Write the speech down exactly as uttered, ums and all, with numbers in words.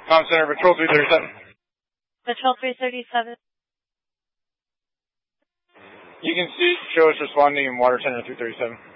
Com Center, Patrol three thirty-seven. Patrol three thirty-seven. You can see, show us responding in Water Center three thirty-seven.